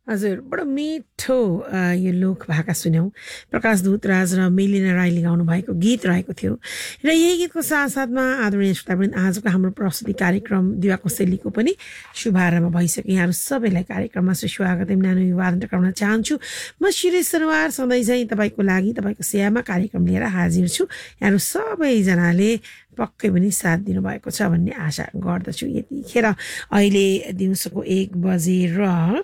हजुर बडो मिठो यो लोक भाका सुन्यौँ। प्रकाश दूतराज र मेलिना राईले गाउनु भएको गीत रहेको थियो र यही गीतको साथसाथमा आदरणीय श्रोतावृन्द आजको हाम्रो प्रस्तुति कार्यक्रम दिवाको शैलीको पनि शुभारम्भ भइसक्यो। यहाँहरू सबैलाई कार्यक्रममा सुस्वागत नानो विवादन टक्राउन चाहन्छु। म शिरीष सरवार सधैँ चाहिँ तपाईँको लागि तपाईँको सेवामा कार्यक्रम लिएर हाजिर छु। यहाँहरू सबैजनाले पक्कै पनि साथ दिनुभएको छ भन्ने आशा गर्दछु। यतिखेर अहिले दिउँसोको 1 बजेर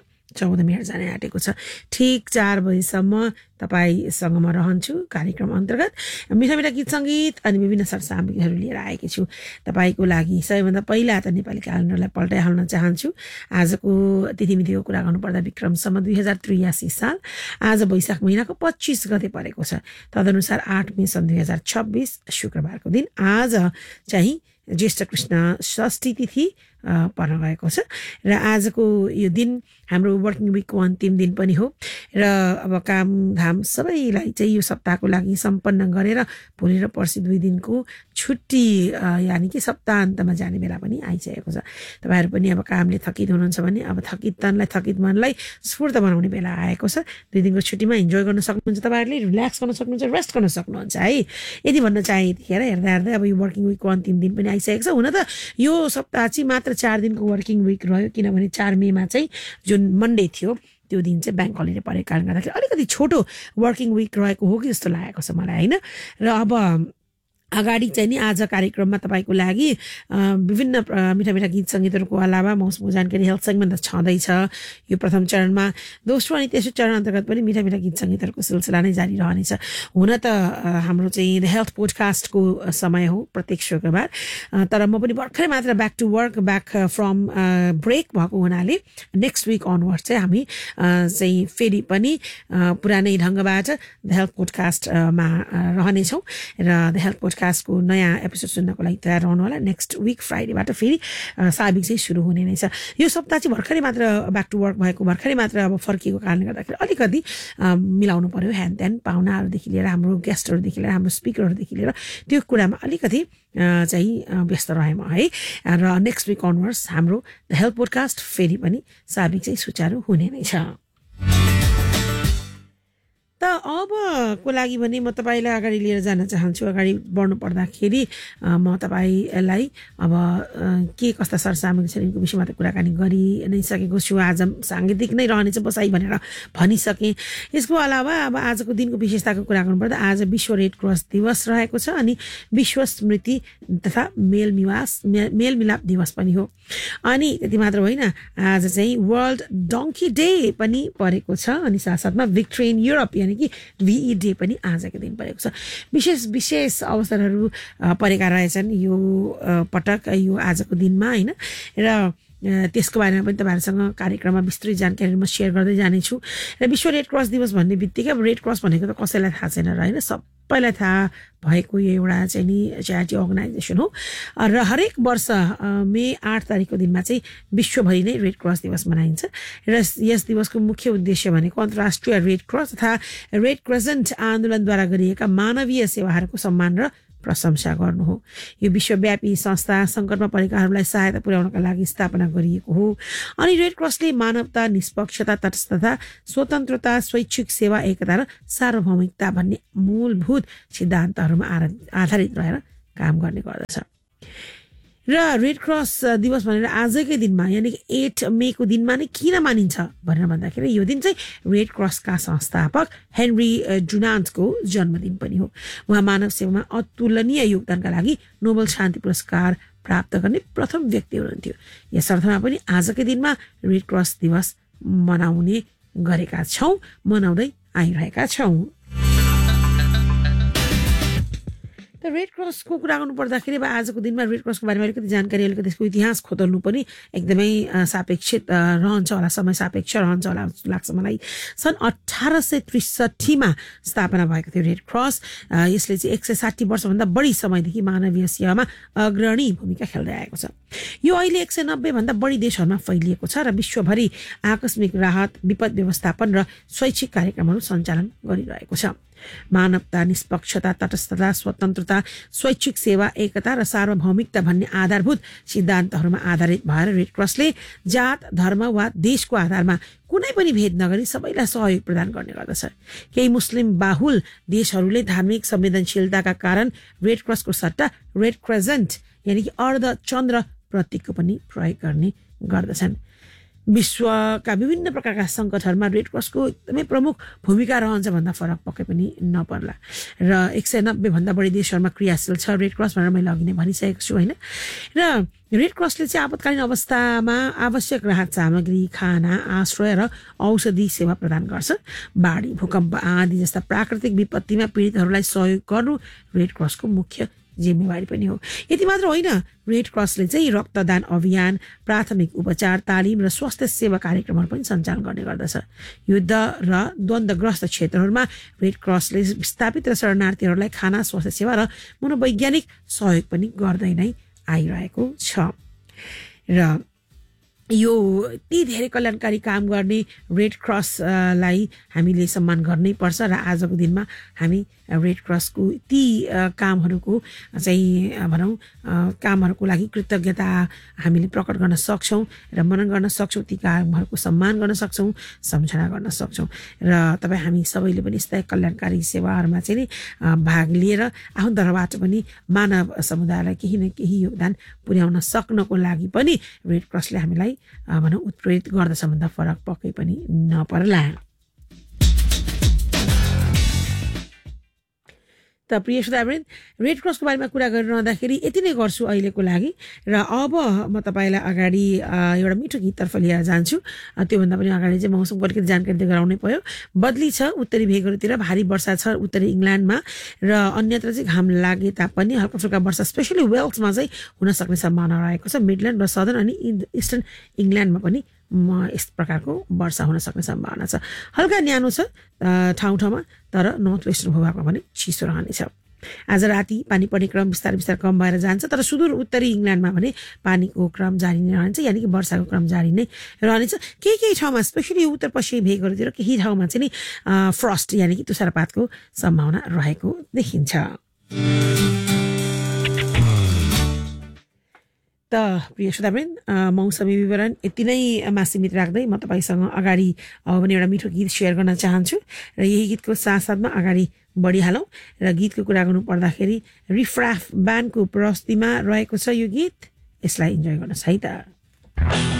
14 मिनट जाने आँटेको छ। ठिक 4 बजीसम्म तपाईँसँग म रहन्छु कार्यक्रम अन्तर्गत मिठा मिठा गीत सङ्गीत अनि विभिन्न सरसामग्रीहरू लिएर आएकी छु तपाईँको लागि। सबैभन्दा पहिला त नेपाली क्यालेन्डरलाई पल्टाइहाल्न चाहन्छु। आजको तिथिमितिको कुरा गर्नुपर्दा विक्रमसम्म 2083 साल आज वैशाख महिनाको 25 गते परेको छ। तदनुसार 8 मे सन् 2026 शुक्रबारको दिन आज चाहिँ ज्येष्ठ कृष्ण षष्ठी तिथि पर्न गएको छ र आजको यो दिन हाम्रो वर्किङ विकको अन्तिम दिन पनि हो र अब कामधाम सबैलाई चाहिँ यो सप्ताहको लागि सम्पन्न गरेर भोलि र पर्सि 2 दिनको छुट्टी यानि कि सप्ताहन्तमा जाने बेला पनि आइसकेको छ। तपाईँहरू पनि अब कामले थकित हुनुहुन्छ भने अब थकित तनलाई थकित मनलाई स्फूर्त बनाउने बेला आएको छ। 2 दिनको छुट्टीमा इन्जोय गर्न सक्नुहुन्छ, तपाईँहरूले रिल्याक्स गर्न सक्नुहुन्छ, रेस्ट गर्न सक्नुहुन्छ है। यदि भन्न चाहे यतिखेर हेर्दा हेर्दै अब यो वर्किङ विकको अन्तिम दिन पनि आइसकेको छ। हुन त यो सप्ताह चाहिँ मात्र 4 दिनको वर्किङ विक रह्यो किनभने 4 मेमा चाहिँ जुन मन्डे थियो त्यो दिन चाहिँ ब्याङ्क हलिडे परेको कारणले गर्दाखेरि अलिकति छोटो वर्किङ विक रहेको हो कि जस्तो लागेको छ मलाई होइन। र अब अगाडि चाहिँ नि आज कार्यक्रममा तपाईँको लागि विभिन्न मिठा मिठा गीत सङ्गीतहरूको अलावा मौसमको जानकारी हेल्थ सेगमेन्ट त छँदैछ यो प्रथम चरणमा। दोस्रो अनि तेस्रो चरण अन्तर्गत पनि मिठा मिठा गीत सङ्गीतहरूको सिलसिला नै जारी रहनेछ। हुन त हाम्रो चाहिँ द हेल्थ पोडकास्टको समय हो प्रत्येक शुक्रबार, तर म पनि भर्खरै मात्र back to work back from brake भएको हुनाले नेक्स्ट विक अनवर्ड चाहिँ हामी चाहिँ फेरि पनि पुरानै ढङ्गबाट द हेल्थ पोडकास्टमा रहनेछौँ र द हेल्थ पोडकास्टको नयाँ एपिसोड सुन्नको लागि तयार रहनु होला। नेक्स्ट विक फ्राइडेबाट फेरि साबिक चाहिँ सुरु हुने नै छ। यो सप्ताह चाहिँ भर्खरै मात्र ब्याक टु वर्क भएको, भर्खरै मात्र अब फर्किएको कारणले गर्दाखेरि अलिकति मिलाउनु पर्यो। ह्यान त्यान पाहुनाहरूदेखि लिएर हाम्रो गेस्टहरूदेखि लिएर हाम्रो स्पिकरहरूदेखि लिएर त्यो कुरामा अलिकति चाहिँ व्यस्त रहेँ म है। र नेक्स्ट विक अनवर्ड्स हाम्रो द हेल्थ पोडकास्ट फेरि पनि साबिक चाहिँ सुचारू हुने नै छ। त अबको लागि भने म तपाईँलाई अगाडि लिएर जान चाहन्छु। अगाडि बढ्नु पर्दाखेरि म तपाईँलाई अब के कस्ता सरसामग्री छ यिनको विषयमा त कुराकानी गरि नै सकेको छु। आज साङ्गीतिक नै रहनेछ बसाइ भनेर भनिसकेँ। यसको अलावा अब आजको दिनको विशेषताको कुरा गर्नुपर्दा आज विश्व रेड क्रस दिवस रहेको छ अनि विश्व स्मृति तथा मेलमिलाप दिवस पनि हो। अनि त्यति मात्र होइन, आज चाहिँ वर्ल्ड डङ्की डे पनि परेको छ अनि साथसाथमा भिक्ट्री इन युरोप यानि कि VE डे पनि आजको दिन परेको छ। विशेष अवसरहरू परेका रहेछन् यो पटक यो आजको दिनमा होइन। र त्यसको बारेमा पनि तपाईँहरूसँग कार्यक्रममा विस्तृत जानकारी म सेयर गर्दै जानेछु। र विश्व रेड क्रस दिवस भन्ने बित्तिकै अब रेड क्रस भनेको त कसैलाई थाहा छैन र होइन, सबैलाई थाहा भएको यो एउटा चाहिँ नि च्यारिटी अर्गनाइजेसन हो र हरेक वर्ष मे 8 तारिकको दिनमा चाहिँ विश्वभरि नै रेड क्रस दिवस मनाइन्छ। र यस दिवसको मुख्य उद्देश्य भनेको अन्तर्राष्ट्रिय रेड क्रस तथा रेड क्रेसेन्ट आन्दोलनद्वारा गरिएका मानवीय सेवाहरूको सम्मान र प्रशंसा गर्नु हो। यो विश्वव्यापी संस्था सङ्कटमा परेकाहरूलाई सहायता पुर्याउनका लागि स्थापना गरिएको हो। अनि रेड क्रसले मानवता, निष्पक्षता, तटस्थता, स्वतन्त्रता, स्वैच्छिक सेवा, एकता र सार्वभौमिकता भन्ने मूलभूत सिद्धान्तहरूमा आधारित रहेर काम गर्ने गर्दछ। र रेड क्रस दिवस भनेर आजकै दिनमा यानि कि 8 मेको दिनमा नै किन मानिन्छ भनेर भन्दाखेरि यो दिन चाहिँ रेड क्रसका संस्थापक हेनरी डुनान्टको जन्मदिन पनि हो। उहाँ मानव सेवामा अतुलनीय योगदानका लागि नोबेल शान्ति पुरस्कार प्राप्त गर्ने प्रथम व्यक्ति हुनुहुन्थ्यो। यस अर्थमा पनि आजकै दिनमा रेड क्रस दिवस मनाउने गरेका छौँ, मनाउँदै आइरहेका छौँ। रेड क्रसको कुरा गर्नु पर्दाखेरि अब आजको दिनमा रेड क्रसको बारेमा अलिकति जानकारी, अलिकति त्यसको इतिहास खोतल्नु पनि एकदमै सापेक्षित रहन्छ होला, समय सापेक्ष रहन्छ होला जस्तो लाग्छ मलाई। सन् 1863मा स्थापना भएको थियो रेड क्रस। यसले चाहिँ 160 वर्षभन्दा बढी समयदेखि मानवीय सेवामा अग्रणी भूमिका खेल्दै आएको छ। यो अहिले 190 भन्दा बढी देशहरूमा फैलिएको छ र विश्वभरि आकस्मिक राहत, विपद व्यवस्थापन र शैक्षिक कार्यक्रमहरू सञ्चालन गरिरहेको छ। मानवता, निष्पक्षता, तटस्थता, स्वतन्त्रता, स्वैच्छिक सेवा, एकता र सार्वभौमिकता भन्ने आधारभूत सिद्धान्तहरूमा आधारित भएर रेड क्रसले जात, धर्म वा देशको आधारमा कुनै पनि भेद नगरी सबैलाई सहयोग प्रदान गर्ने गर्दछ। केही मुस्लिम बाहुल देशहरूले धार्मिक संवेदनशीलताका कारण रेड क्रसको सट्टा रेड क्रेसेन्ट यानि कि अर्ध चन्द्र प्रतीकको पनि प्रयोग गर्ने गर्दछन्। विश्वका विभिन्न प्रकारका सङ्कटहरूमा रेड क्रसको एकदमै प्रमुख भूमिका रहन्छ भन्दा फरक पक्कै पनि नपर्ला र 190 भन्दा बढी देशहरूमा क्रियाशील छ रेड क्रस भनेर मैले अघि नै भनिसकेको छु होइन। र रेड क्रसले चाहिँ आपतकालीन अवस्थामा आवश्यक राहत सामग्री, खाना, आश्रय र औषधि सेवा प्रदान गर्छ। बाढी, भूकम्प आदि जस्ता प्राकृतिक विपत्तिमा पीडितहरूलाई सहयोग गर्नु रेड क्रसको मुख्य जिम्मेवारी पनि हो। यति मात्र होइन, रेड क्रसले चाहिँ रक्तदान अभियान, प्राथमिक उपचार, तालिम र स्वास्थ्य सेवा कार्यक्रमहरू पनि सञ्चालन गर्ने गर्दछ। युद्ध र द्वन्द्वग्रस्त क्षेत्रहरूमा रेड क्रसले विस्थापित र शरणार्थीहरूलाई खाना, स्वास्थ्य सेवा र मनोवैज्ञानिक सहयोग पनि गर्दै नै आइरहेको छ। र यो यति धेरै कल्याणकारी काम गर्ने रेड क्रसलाई हामीले सम्मान गर्नै पर्छ र आजको दिनमा हामी रेड क्रसको ती कामहरूको चाहिँ भनौँ कामहरूको लागि कृतज्ञता हामीले प्रकट गर्न सक्छौँ र मनन गर्न सक्छौँ, ती कामहरूको सम्मान गर्न सक्छौँ, सम्झना गर्न सक्छौँ। र तपाईँ हामी सबैले पनि यस्ता कल्याणकारी सेवाहरूमा चाहिँ नि भाग लिएर आफन्तहरूबाट पनि मानव समुदायलाई केही न केही योगदान पुर्याउन सक्नको लागि पनि रेड क्रसले हामीलाई भनौँ उत्प्रेरित गर्दछ भन्दा फरक पक्कै पनि नपर्ला। त प्रिय श्रोतावृन्द, रेड क्रसको बारेमा कुरा गरिरहँदाखेरि यति नै गर्छु अहिलेको लागि र अब म तपाईँलाई अगाडि एउटा मिठो गीततर्फ लिएर जान्छु। त्योभन्दा पनि अगाडि चाहिँ मौसम परिवर्तन जानकारी गराउनै पर्यो। बदली छ उत्तरी भेगहरूतिर, भारी वर्षा छ उत्तरी इङ्ल्यान्डमा र अन्यत्र चाहिँ घाम लागे तापनि हल्का फुल्का वर्षा स्पेसली वेल्समा चाहिँ हुन सक्ने सम्भावना रहेको छ। मिडल्यान्ड र सदर्न अनि इस्टर्न इङ्ल्यान्डमा पनि यस प्रकारको वर्षा हुन सक्ने सम्भावना छ। हल्का न्यानो छ ठाउँ ठाउँमा, तर नर्थ वेस्टर्न भूभागमा पनि चिसो रहनेछ। आज राति पानी पर्ने क्रम बिस्तारै बिस्तारै कम भएर जान्छ, तर सुदूर उत्तरी इङ्ल्यान्डमा भने पानीको क्रम जारी नै रहन्छ, यानि कि वर्षाको क्रम जारी नै रहनेछ। केही ठाउँमा स्पेसली उत्तर पश्चिमी भेगहरूतिर केही ठाउँमा चाहिँ नि फ्रस्ट यानि कि तुषारपातको सम्भावना रहेको देखिन्छ। त प्रिय श्रोतावृन्द, मौसमी विवरण यति नै सीमित राख्दै म तपाईँसँग अगाडि अब पनि एउटा मिठो गीत सेयर गर्न चाहन्छु र यही गीतको साथसाथमा अगाडि बढिहालौँ। र गीतको कुरा गर्नु पर्दाखेरि रिफ्राफ ब्यान्डको प्रस्तुतिमा रहेको छ यो गीत। यसलाई इन्जोय गर्नुहोस् है त।